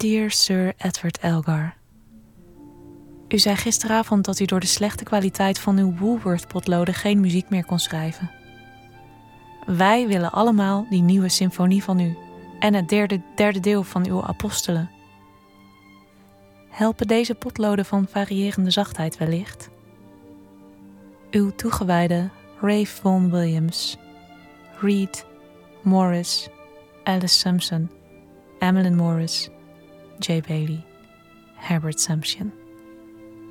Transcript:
Dear Sir Edward Elgar. U zei gisteravond dat u door de slechte kwaliteit van uw Woolworth-potloden geen muziek meer kon schrijven. Wij willen allemaal die nieuwe symfonie van u en het derde deel van uw Apostelen. Helpen deze potloden van variërende zachtheid wellicht? Uw toegewijde Ralph Vaughan Williams, Reed, Morris, Alice Simpson, Emmeline Morris, J. Bailey, Herbert Sampson.